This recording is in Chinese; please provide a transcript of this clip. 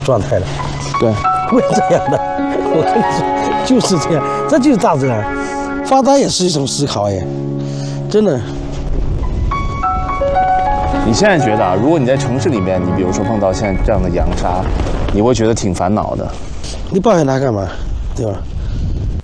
状态的。 对， 会这样的。我跟你说，就是这样，这就是大自然。发呆也是一种思考耶，真的。 你现在觉得啊，如果你在城市里面，你比如说碰到现在这样的扬沙，你会觉得挺烦恼的。 你抱怨它干嘛？对吧？